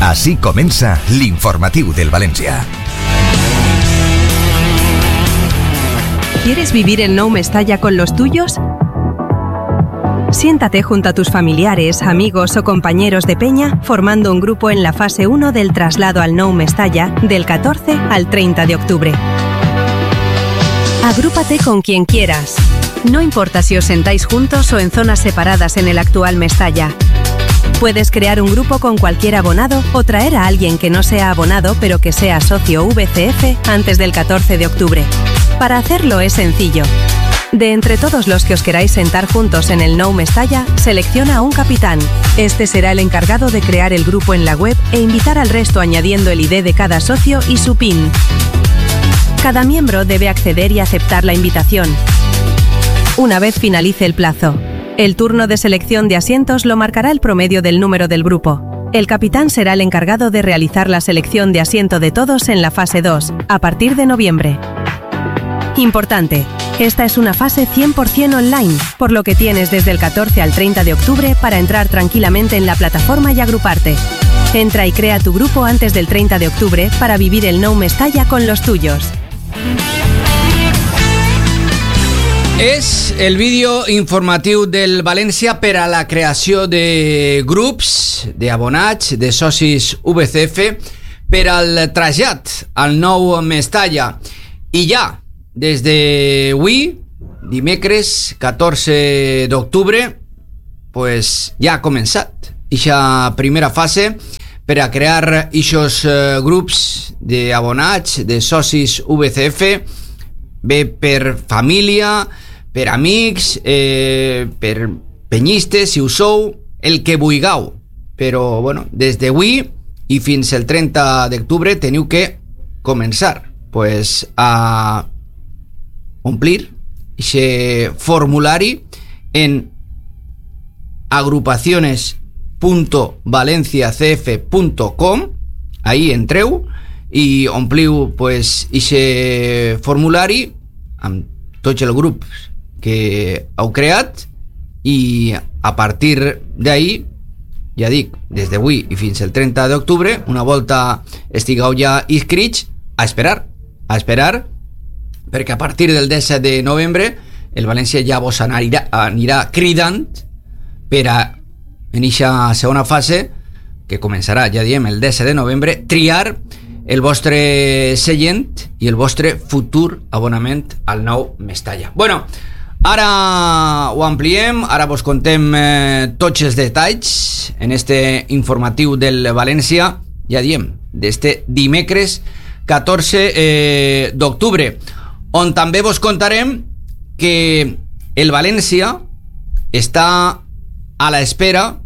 Así comença l'informatiu del València. ¿Quieres vivir el Nou Mestalla con los tuyos? Siéntate junto a tus familiares, amigos o compañeros de peña formando un grupo en la fase 1 del traslado al Nou Mestalla del 14 al 30 de octubre. Agrúpate con quien quieras. No importa si os sentáis juntos o en zonas separadas en el actual Mestalla. Puedes crear un grupo con cualquier abonado o traer a alguien que no sea abonado pero que sea socio VCF antes del 14 de octubre. Para hacerlo es sencillo. De entre todos los que os queráis sentar juntos en el Nou Mestalla, selecciona a un capitán. Este será el encargado de crear el grupo en la web e invitar al resto añadiendo el ID de cada socio y su PIN. Cada miembro debe acceder y aceptar la invitación. Una vez finalice el plazo, el turno de selección de asientos lo marcará el promedio del número del grupo. El capitán será el encargado de realizar la selección de asiento de todos en la fase 2, a partir de noviembre. Importante, esta es una fase 100% online, por lo que tienes desde el 14 al 30 de octubre para entrar tranquilamente en la plataforma y agruparte. Entra y crea tu grupo antes del 30 de octubre para vivir el Nou Mestalla con los tuyos. És el vídeo informatiu del València per a la creació de grups, d'abonats, de socis VCF per al trasllat al Nou Mestalla. I ja, des d'avui, dimecres 14 d'octubre, pues ja ha començat aquesta primera fase per a crear aquests grups d'abonats, de socis VCF, bé per família, per amics, per penyistes, si ho sou, el que vulgueu. Però, bueno, des d'avui i fins al 30 d'octubre teniu que començar pues, a omplir ese formulari en agrupaciones.valenciacf.com. Ahí entreu i ompliu pues ese formulari amb tots els grups que heu creat i a partir d'ahí, ja dic, des d'avui i fins al 30 d'octubre, una volta estigueu ja inscrits, a esperar, perquè a partir del 17 de novembre el València ja vos anirà cridant per a, en aquesta segona fase, que començarà, ja diem, el 17 de novembre, triar el vostre seient i el vostre futur abonament al Nou Mestalla. Bueno, ara ho ampliem, ara vos contem tots els detalls en este informatiu del València, ja diem, d'este dimecres 14 d'octubre, on també vos contarem que el València està a l'espera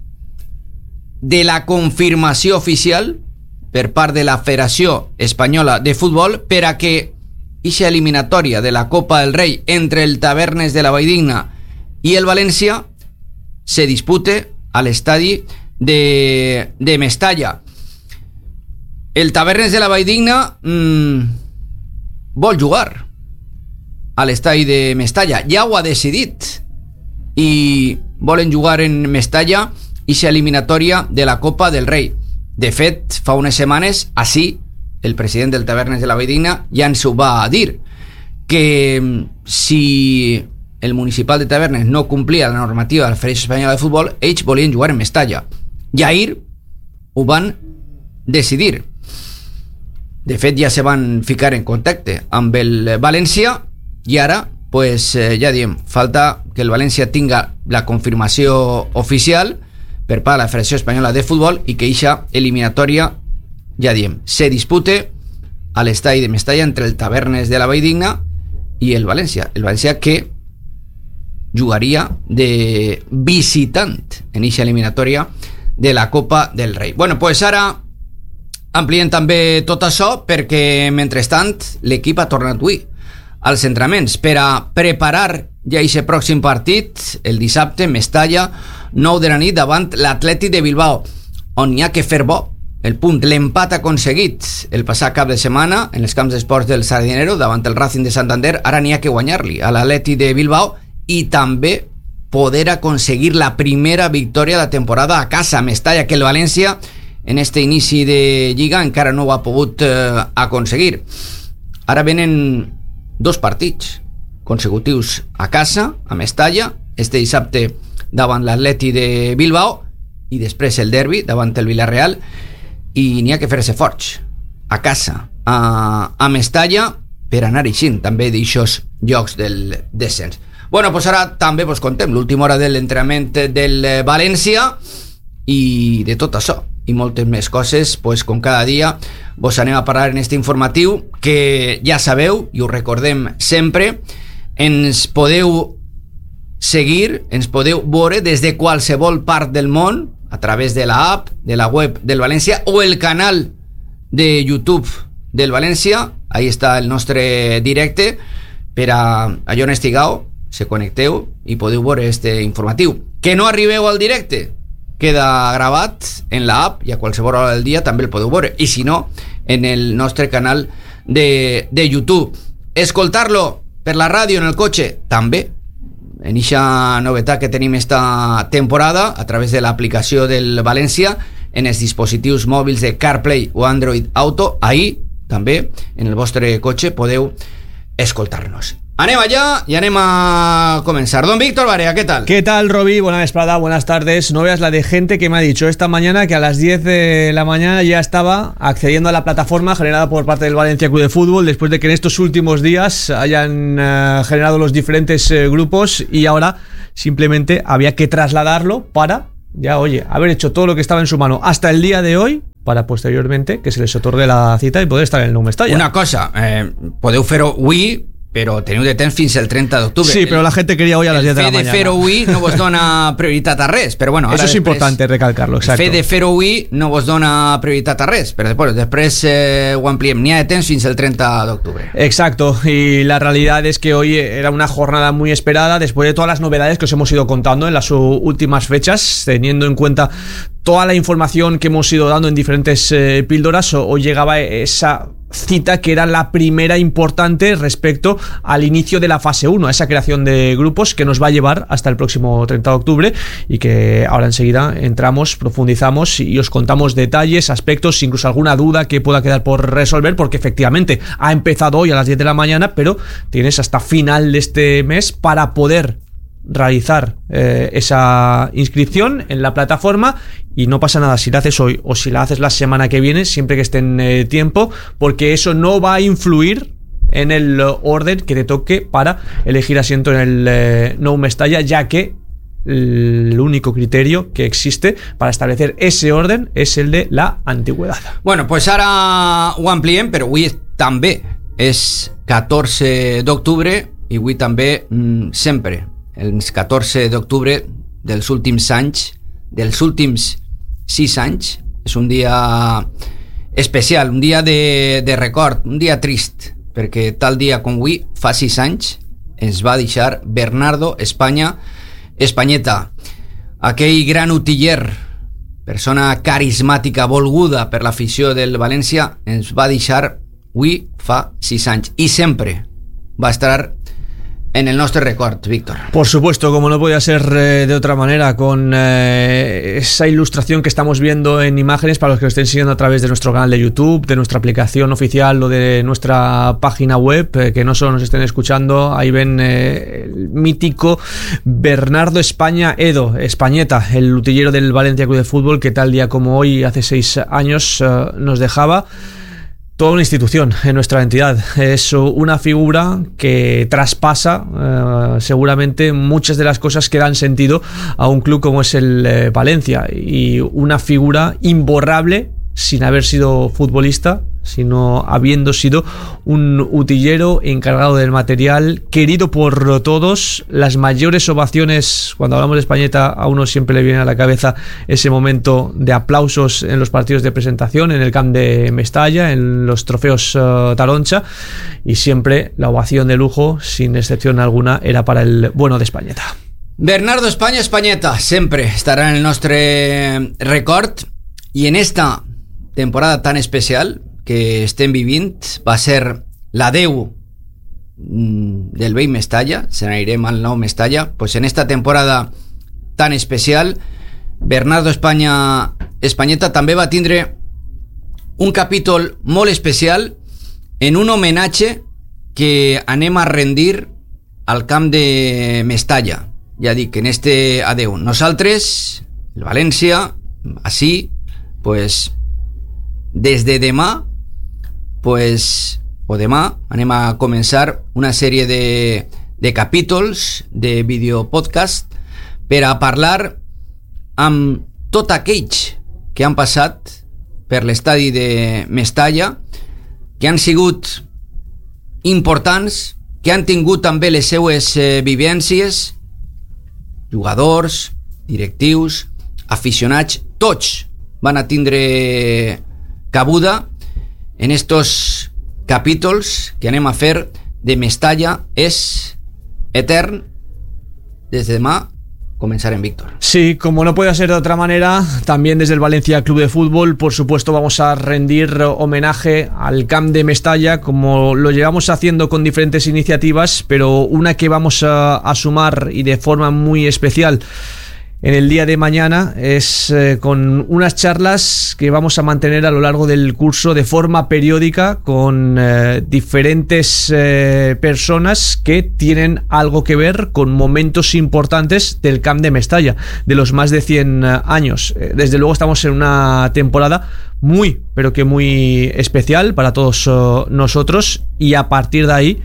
de la confirmació oficial per part de la Federació Espanyola de Futbol per a que aquesta eliminatòria de la Copa del Rei entre el Tavernes de la Valldigna i el València se dispute a l'estadi de Mestalla. El Tavernes de la Valldigna vol jugar a l'estadi de Mestalla, ja ho ha decidit, i volen jugar en Mestalla aquesta eliminatòria de la Copa del Rei. De fet, fa unes setmanes, així, el president del Tavernes de la Valldigna ja ens ho va dir, que si el municipal de Tavernes no complia la normativa de la Federació Espanyola de Futbol, ells volien jugar en Mestalla. I ahir ho van decidir. De fet, ja se van ficar en contacte amb el València i ara, pues, ja diem, falta que el València tinga la confirmació oficial per part de la Federació Espanyola de Futbol i que eixa eliminatòria, ja diem, se dispute a l'estadi de Mestalla entre el Tavernes de la Valldigna i el València. El València que jugaria de visitant en eixa eliminatòria de la Copa del Rei. Bueno, pues ara ampliem també tot això perquè, mentrestant, l'equip ha tornat avui als entrenaments per a preparar ja aquest pròxim partit, el dissabte, Mestalla, 9 de la nit, davant l'Atlètic de Bilbao, on hi ha que fer bo el punt, l'empat aconseguit el passat cap de setmana en els camps d'esports del Sardinero davant el Racing de Santander. Ara n'hi ha que guanyar-li a l'Atlètic de Bilbao i també poder aconseguir la primera victòria de la temporada a casa, a Mestalla, que el València en este inici de Lliga encara no ho ha pogut aconseguir. Ara venen 2 partits consecutius a casa, a Mestalla, este dissabte davant l'Atleti de Bilbao i després el derbi davant el Villarreal, i n'hi ha que fer-se forts a casa, a Mestalla, per anar eixint també d'aixòs llocs del descens. Bueno, pues ara també vos contem l'última hora de l'entrenament del València i de tot això i moltes més coses, pues com cada dia vos anem a parlar en este informatiu que ja sabeu i ho recordem sempre. Ens podeu seguir, ens podeu veure des de qualsevol part del món a través de la app, de la web del València o el canal de YouTube del València. Ahí està el nostre directe per a allò on estigueu, se connecteu i podeu veure este informatiu. Que no arribeu al directe, queda gravat en la app i a qualsevol hora del dia també el podeu veure, i si no, en el nostre canal de YouTube. Escoltar-lo per la ràdio en el cotxe, també, en eixa novetat que tenim esta temporada a través de l'aplicació del València en els dispositius mòbils de CarPlay o Android Auto. Ahí també en el vostre cotxe podeu escoltar-nos. Anem allá y anem a comenzar. Don Víctor Barea, ¿qué tal? ¿Qué tal, Roby? Buena vesprada, buenas tardes. No veas la de gente que me ha dicho esta mañana que a las 10 de la mañana ya estaba accediendo a la plataforma generada por parte del Valencia Club de Fútbol después de que en estos últimos días hayan generado los diferentes grupos y ahora simplemente había que trasladarlo para ya, oye, haber hecho todo lo que estaba en su mano hasta el día de hoy para posteriormente que se les otorgue la cita y poder estar en el Nou Mestalla. Una cosa, podeu fer-ho avui, però teniu de temps fins el 30 d'octubre. Sí, però la gente quería hoy a las 10 de la mañana. El fe de fer-ho avui no vos dona prioritat a res, però bueno, eso es importante recalcarlo, exacto. El fe de fer-ho avui no vos dona prioritat a res, però després ho ampliem. N'hi ha de temps fins el 30 d'octubre. Exacto, y la realidad es que hoy era una jornada muy esperada después de todas las novedades que os hemos ido contando en las últimas fechas, teniendo en cuenta toda la información que hemos ido dando en diferentes píldoras. Hoy llegaba esa cita que era la primera importante respecto al inicio de la fase 1, a esa creación de grupos que nos va a llevar hasta el próximo 30 de octubre y que ahora enseguida entramos, profundizamos y os contamos detalles, aspectos, incluso alguna duda que pueda quedar por resolver, porque efectivamente ha empezado hoy a las 10 de la mañana, pero tienes hasta final de este mes para poder realizar esa inscripción en la plataforma. Y no pasa nada si la haces hoy o si la haces la semana que viene, siempre que esté en tiempo, porque eso no va a influir en el orden que te toque para elegir asiento en el Nou Mestalla, ya que el único criterio que existe para establecer ese orden es el de la antigüedad. Bueno, pues ara ho ampliem, però avui també és 14 d'octubre i avui també sempre els 14 d'octubre dels últims anys, dels últims 6 anys, és un dia especial, un dia de record, un dia trist, perquè tal dia com avui, fa 6 anys, ens va deixar Bernardo Españeta, aquell gran utiller, persona carismàtica, volguda per l'afició del València, ens va deixar avui fa 6 anys, i sempre va estar en el nuestro record, Víctor. Por supuesto, como no podía ser de otra manera, con esa ilustración que estamos viendo en imágenes para los que lo estén siguiendo a través de nuestro canal de YouTube, de nuestra aplicación oficial o de nuestra página web, que no solo nos estén escuchando, ahí ven el mítico Bernardo Españeta, el utillero del Valencia Club de Fútbol, que tal día como hoy, hace 6 años, nos dejaba. Toda una institución en nuestra entidad. Es una figura que traspasa seguramente muchas de las cosas que dan sentido a un club como es el Valencia, y una figura imborrable sin haber sido futbolista, sino habiendo sido un utillero encargado del material, querido por todos. Las mayores ovaciones, cuando hablamos de Españeta, a uno siempre le viene a la cabeza ese momento de aplausos en los partidos de presentación, en el camp de Mestalla, en los trofeos Taroncha, y siempre la ovación de lujo, sin excepción alguna, era para el bueno de Españeta. Bernardo Españeta sempre estarà en el nostre record, i en esta temporada tan especial que estem vivint va ser la 10 del vell Mestalla, se n'anirem al Nou Mestalla. Pues en esta temporada tan especial Bernardo Espanyeta també va tindre un capítol molt especial en un homenatge que anem a rendir al camp de Mestalla. Ja dic, en este adeu. Nosaltres, el València, així, pues, des de demà, pues, o demà, anem a començar una sèrie de capítols de videopodcast per a parlar amb tots aquells que han passat per l'estadi de Mestalla, que han sigut importants, que han tingut també les seues vivències, jugadors, directius, aficionats, tots van a tindre cabuda en estos capítols que anem a fer de Mestalla és etern. Des de demà comenzarem, Víctor. Sí, como no puede ser de otra manera, también desde el Valencia Club de Fútbol, por supuesto, vamos a rendir homenaje al Camp de Mestalla, como lo llevamos haciendo con diferentes iniciativas, pero una que vamos a sumar y de forma muy especial en el día de mañana es con unas charlas que vamos a mantener a lo largo del curso de forma periódica con diferentes personas que tienen algo que ver con momentos importantes del Camp de Mestalla, de los más de 100 años. Desde luego estamos en una temporada muy, pero que muy especial para todos nosotros, y a partir de ahí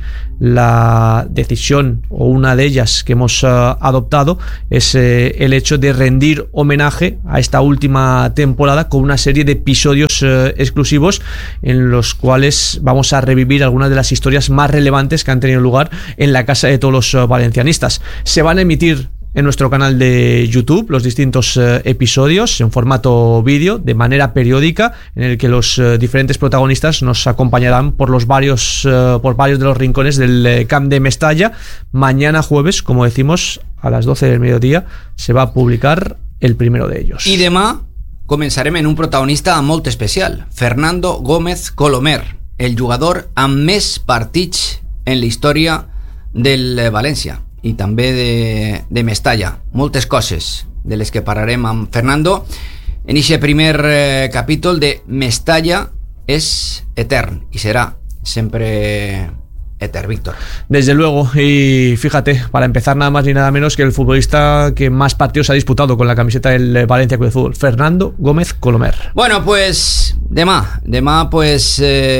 la decisión, o una de ellas que hemos adoptado, es el hecho de rendir homenaje a esta última temporada con una serie de episodios exclusivos en los cuales vamos a revivir algunas de las historias más relevantes que han tenido lugar en la casa de todos los valencianistas. Se van a emitir en nuestro canal de YouTube los distintos episodios en formato vídeo de manera periódica, en el que los diferentes protagonistas nos acompañarán por varios de los rincones del Camp de Mestalla. Mañana jueves, como decimos, a las 12 del mediodía se va a publicar el primero de ellos. I demà començarem en un protagonista molt especial, Fernando Gómez Colomer, el jugador amb més partits en la història del València i també de Mestalla. Moltes coses de les que parlarem amb Fernando en aquest primer capítol de Mestalla és etern i serà sempre etern, Víctor. Desde luego, y fíjate, para empezar, nada más ni nada menos que el futbolista que más partidos ha disputado con la camiseta del Valencia Club de Fútbol, Fernando Gómez Colomer. Bueno, pues demà pues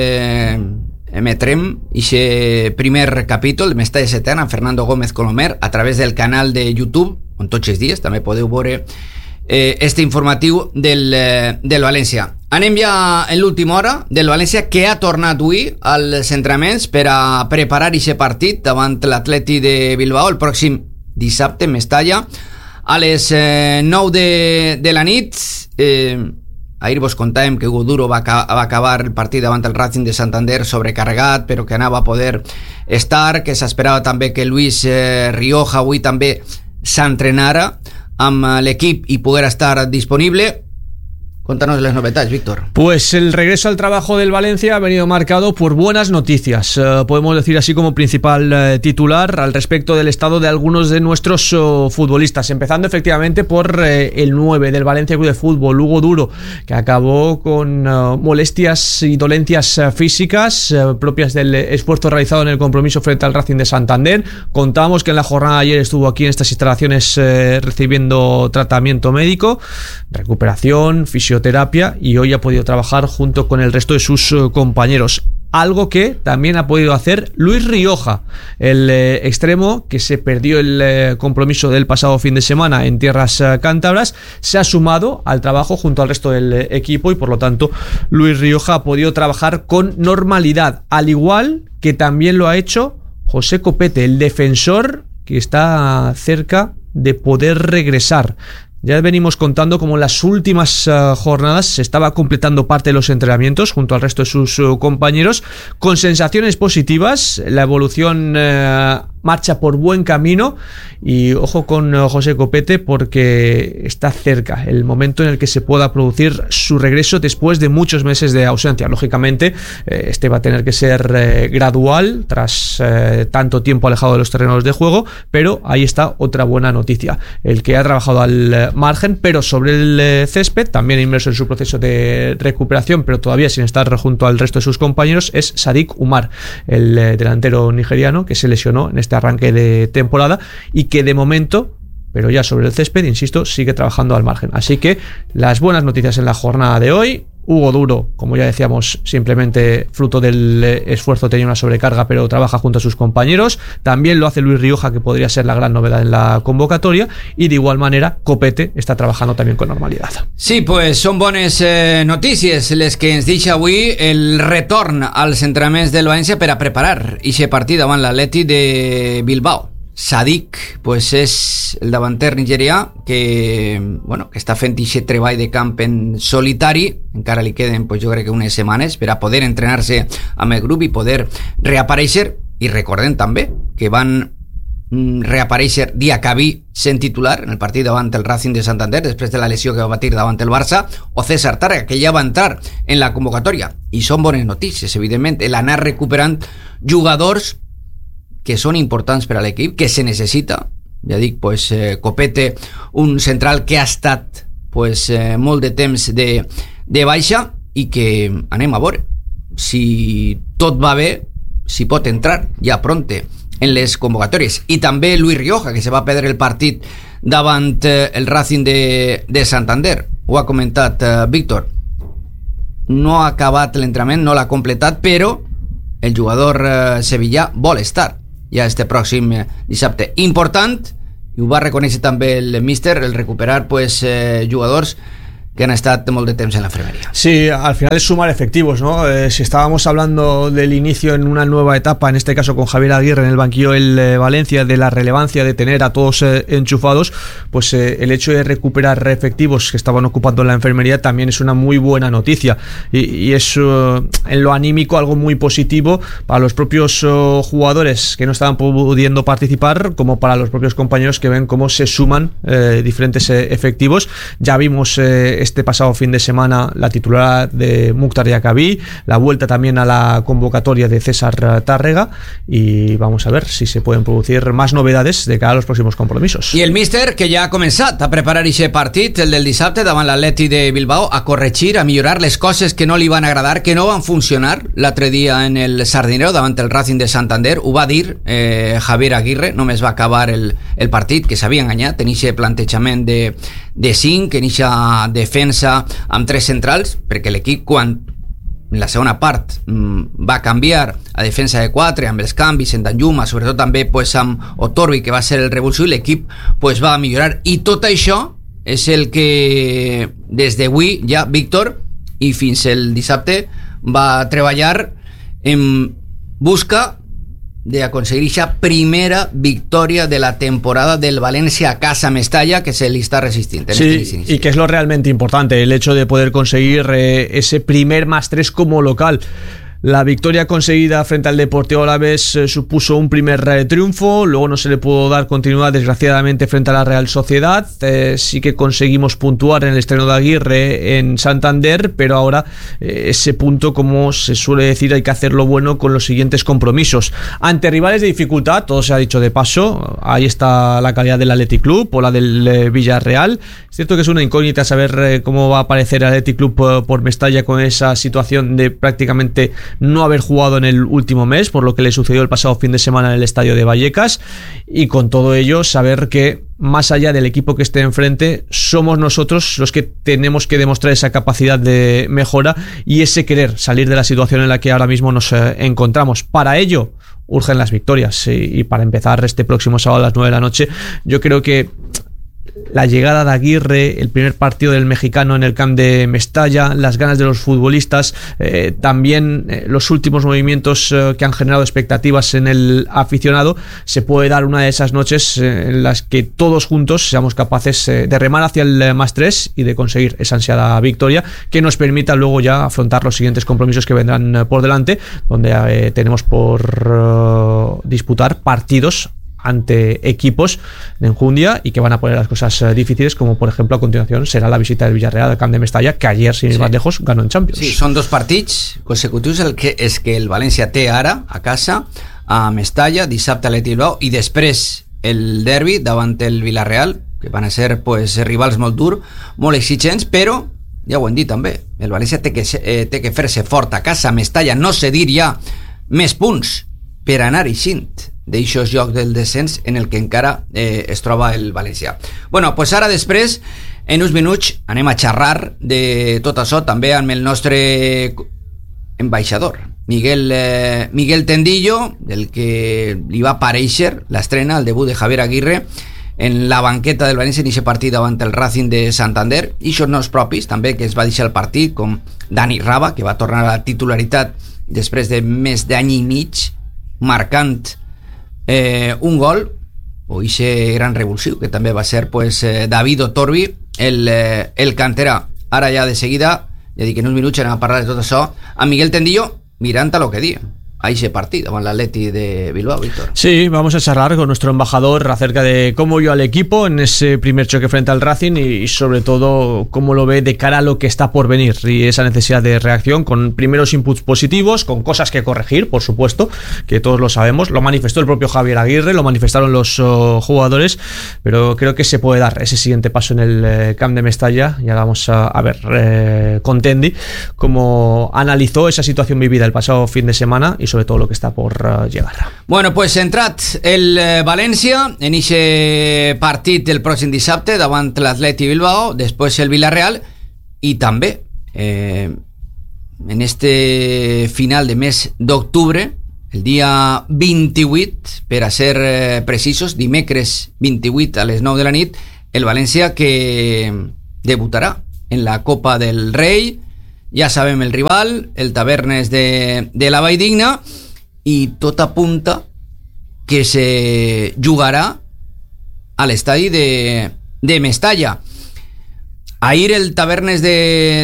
emetrem aquest primer capítol de Mestalla és etern amb Fernando Gómez Colomer a través del canal de YouTube, on tots els dies també podeu veure este informatiu del València. Anem ja en l'última hora del València, que ha tornat avui als entrenaments per a preparar aquest partit davant l'Atleti de Bilbao el pròxim dissabte, Mestalla, a les 9 de la nit. Ahir vos contàvem que Hugo Duro va acabar el partit davant el Racing de Santander sobrecarregat, però que anava a poder estar, que s'esperava també que Luis Rioja avui també s'entrenara amb l'equip i poguera estar disponible. Cuéntanos las novedades, Víctor. Pues el regreso al trabajo del Valencia ha venido marcado por buenas noticias, podemos decir así como principal titular al respecto del estado de algunos de nuestros futbolistas, empezando efectivamente por el 9 del Valencia Club de Fútbol, Hugo Duro, que acabó con molestias y dolencias físicas propias del esfuerzo realizado en el compromiso frente al Racing de Santander. Contamos que en la jornada de ayer estuvo aquí en estas instalaciones recibiendo tratamiento médico, recuperación, fisioterapia, y hoy ha podido trabajar junto con el resto de sus compañeros. Algo que también ha podido hacer Luis Rioja, el extremo que se perdió el compromiso del pasado fin de semana en tierras cántabras, se ha sumado al trabajo junto al resto del equipo, y por lo tanto Luis Rioja ha podido trabajar con normalidad, al igual que también lo ha hecho José Copete, el defensor, que está cerca de poder regresar. Ya venimos contando cómo en las últimas jornadas se estaba completando parte de los entrenamientos junto al resto de sus compañeros con sensaciones positivas. La evolución marcha por buen camino y ojo con José Copete porque está cerca el momento en el que se pueda producir su regreso después de muchos meses de ausencia. Lógicamente este va a tener que ser gradual tras tanto tiempo alejado de los terrenos de juego, pero ahí está otra buena noticia. El que ha trabajado al margen, pero sobre el césped, también inmerso en su proceso de recuperación, pero todavía sin estar junto al resto de sus compañeros, es Sadik Umar, el delantero nigeriano que se lesionó en este arranque de temporada y que de momento, pero ya sobre el césped, insisto, sigue trabajando al margen. Así que las buenas noticias en la jornada de hoy: Hugo Duro, como ya decíamos, simplemente fruto del esfuerzo, tenía una sobrecarga, pero trabaja junto a sus compañeros. También lo hace Luis Rioja, que podría ser la gran novedad en la convocatoria, y de igual manera Copete està trabajando también con normalidad. Sí, pues són bones notícies les que ens deixa avui el retorn als entrenaments del València per a preparar aquest partit davant l'Atleti de Bilbao. Sadik, pues és el davanter nigerià que està fent aquest treball de camp en solitari. Encara li queden, pues, jo crec que unes setmanes per a poder entrenar-se amb el grup i poder reaparèixer. I recordem també que van reaparèixer Diacabí sent titular en el partit davant el Racing de Santander després de la lesió que va patir davant el Barça, o César Tàrrega, que ja va entrar en la convocatòria. I són bones notícies, evidentment, l'anar recuperant jugadors que són importants per a l'equip, que se necessita. Ja dic, pues, Copete, un central que ha estat, pues, molt de temps de baixa, i que anem a veure si tot va bé, si pot entrar ja pronte en les convocatòries. I també Luis Rioja, que se va perdre el partit davant el Racing de Santander. Ho ha comentat Víctor, no ha acabat l'entrenament, no l'ha completat, però el jugador sevillà vol estar ja este pròxim dissabte. Important, i ho va reconèixer també el míster, el recuperar, pues, jugadors que han estado molt de temps en la enfermería. Sí, al final es sumar efectivos, ¿no? Si estábamos hablando del inicio en una nueva etapa, en este caso con Javier Aguirre en el banquillo del Valencia, de la relevancia de tener a todos enchufados, pues el hecho de recuperar efectivos que estaban ocupando la enfermería también es una muy buena noticia, y es en lo anímico algo muy positivo para los propios jugadores que no estaban pudiendo participar, como para los propios compañeros que ven cómo se suman diferentes efectivos. Ya vimos este pasado fin de semana la titular de Mukhtar Diacabí, la vuelta también a la convocatoria de César Tàrrega, y vamos a ver si se pueden producir más novedades de cara a los próximos compromisos. I el míster, que ja ha començat a preparar aquest partit, el del dissabte davant l'Atleti de Bilbao, a corregir, a millorar les coses que no li van agradar, que no van funcionar l'altre dia en el Sardinero davant el Racing de Santander. Ho va dir Javier Aguirre, només va acabar el partit, que s'havia enganyat en aquest plantejament de 5, en aquesta defensa amb 3 centrals, perquè l'equip, quan en la segona part va canviar a defensa de 4 amb els canvis en Danjuma, sobretot també, pues, amb Otorbi, que va ser el revulsiu, l'equip, pues, va millorar. I tot això és el que des d'avui ja Víctor i fins el dissabte va treballar en busca de aconseguir esa primera victoria de la temporada del Valencia a casa Mestalla, que se le está resistiendo. Sí, y que es lo realmente importante, el hecho de poder conseguir ese primer +3 como local. La victoria conseguida frente al Deportivo Alavés supuso un primer triunfo, luego no se le pudo dar continuidad, desgraciadamente, frente a la Real Sociedad. Sí que conseguimos puntuar en el estreno de Aguirre en Santander, pero ahora ese punto, como se suele decir, hay que hacerlo bueno con los siguientes compromisos. Ante rivales de dificultad, todo se ha dicho de paso, ahí está la calidad del Athletic Club o la del Villarreal. Es cierto que es una incógnita saber cómo va a aparecer el Athletic Club por Mestalla con esa situación de prácticamente no haber jugado en el último mes, por lo que le sucedió el pasado fin de semana en el estadio de Vallecas, y con todo ello saber que más allá del equipo que esté enfrente, somos nosotros los que tenemos que demostrar esa capacidad de mejora y ese querer salir de la situación en la que ahora mismo nos encontramos. Para ello urgen las victorias, y para empezar este próximo sábado a las 9 de la noche, yo creo que la llegada de Aguirre, el primer partido del mexicano en el camp de Mestalla, las ganas de los futbolistas, también los últimos movimientos que han generado expectativas en el aficionado, se puede dar una de esas noches en las que todos juntos seamos capaces de remar hacia el +3 y de conseguir esa ansiada victoria que nos permita luego ya afrontar los siguientes compromisos que vendrán por delante, donde tenemos por disputar partidos ante equipos de enjundia y que van a poner las cosas difíciles, como por ejemplo a continuación será la visita del Villarreal al Camp de Mestalla, que ayer, sin ir más lejos, ganó en Champions. Sí, són 2 partits consecutius. El que és que el València té ara a casa a Mestalla, dissabte a l'Atlètic Bilbao, i després el derbi davant el Villarreal, que van a ser pues rivals molt dur, molt exigents, però ja ho hem dit també, el València té que fer-se fort a casa a Mestalla, no cedir ja més punts per anar eixint d'aixòs jocs del descens en el que encara es troba el València. Bueno, pues ara després, en uns minuts, anem a xerrar de tot això també amb el nostre ambaixador, Miguel Tendillo, del que li va aparèixer l'estrena, el debut de Javier Aguirre en la banqueta del València en aquest partit davant el Racing de Santander, i això noms propis també, que es va deixar el partit, com Dani Raba, que va tornar a la titularitat després de més d'any i mig, marcant un gol, o ixe gran revulsiu, que també va ser pues, David Otorbi, el canterà. Ara ja de seguida, ja dic, en uns minuts anem a parlar de tot això amb Miguel Tendillo, mirant a lo que diu a ese partido con el Atleti de Bilbao, Víctor. Sí, vamos a charlar con nuestro embajador acerca de cómo vio al equipo en ese primer choque frente al Racing y sobre todo cómo lo ve de cara a lo que está por venir y esa necesidad de reacción con primeros inputs positivos, con cosas que corregir, por supuesto, que todos lo sabemos. Lo manifestó el propio Javier Aguirre, lo manifestaron los jugadores, pero creo que se puede dar ese siguiente paso en el Camp de Mestalla. Y ahora vamos a ver con Tendi cómo analizó esa situación vivida el pasado fin de semana y sobre todo lo que está por llegar. Bueno, pues entrat el València en ese partit del pròxim dissabte davant l'Atlètic Bilbao, després el Villarreal i també en este final de mes d'octubre, el dia 28, per a ser precisos, dimecres 28 a les 9 de la nit, el València que debutarà en la Copa del Rei. Ja sabem el rival, el Tavernes de la Valldigna, i tot apunta que se jugarà a l'estadi de Mestalla. Ahir el Tavernes de